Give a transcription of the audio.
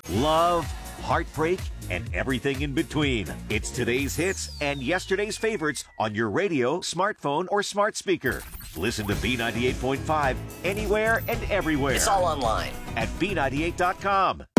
love, heartbreak, and everything in between. It's today's hits and yesterday's favorites on your radio, smartphone, or smart speaker. Listen to B98.5 anywhere and everywhere. It's all online at B98.com.